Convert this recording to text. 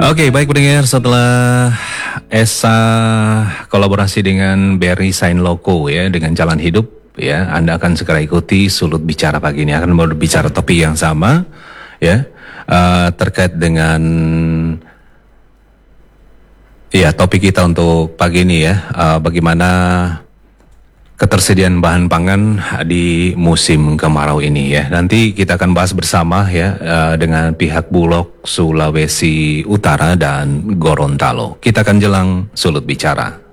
Oke, baik pendengar, setelah Esa kolaborasi dengan Berry Sain Loco ya dengan Jalan Hidup ya, Anda akan segera ikuti Sulut Bicara pagi ini akan berbicara topik yang sama ya, terkait dengan ya topik kita untuk pagi ini ya, bagaimana ketersediaan bahan pangan di musim kemarau ini ya. Nanti kita akan bahas bersama ya dengan pihak Bulog Sulawesi Utara dan Gorontalo. Kita akan jelang Sulut Bicara.